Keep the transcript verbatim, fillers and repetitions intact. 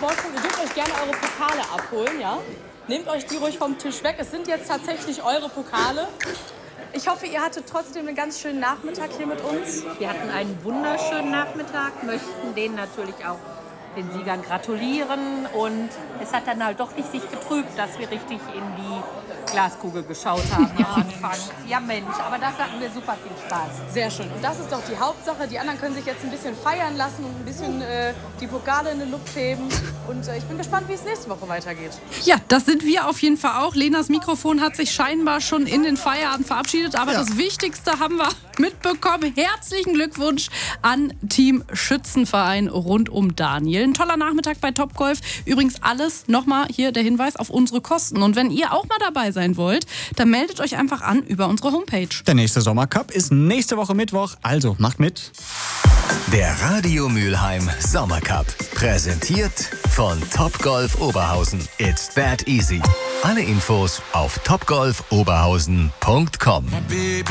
Vorsprung. Ihr dürft euch gerne eure Pokale abholen, ja? Nehmt euch die ruhig vom Tisch weg. Es sind jetzt tatsächlich eure Pokale. Ich hoffe, ihr hattet trotzdem einen ganz schönen Nachmittag hier mit uns. Wir hatten einen wunderschönen Nachmittag, möchten denen natürlich auch den Siegern gratulieren. Und es hat dann halt doch nicht sich getrübt, dass wir richtig in die Glaskugel geschaut haben am Anfang. Ja Mensch, aber das hatten wir super viel Spaß. Sehr schön. Und das ist doch die Hauptsache. Die anderen können sich jetzt ein bisschen feiern lassen und ein bisschen äh, die Pokale in die Luft heben. Und äh, ich bin gespannt, wie es nächste Woche weitergeht. Ja, das sind wir auf jeden Fall auch. Lenas Mikrofon hat sich scheinbar schon in den Feierabend verabschiedet. Aber ja. Das Wichtigste haben wir mitbekommen. Herzlichen Glückwunsch an Team Schützenverein rund um Daniel. Ein toller Nachmittag bei Topgolf. Übrigens alles, nochmal hier der Hinweis auf unsere Kosten. Und wenn ihr auch mal dabei sein wollt, dann meldet euch einfach an über unsere Homepage. Der nächste Sommercup ist nächste Woche Mittwoch, also macht mit. Der Radio Mülheim Sommercup. Präsentiert von Topgolf Oberhausen. It's that easy. Alle Infos auf topgolf oberhausen punkt com.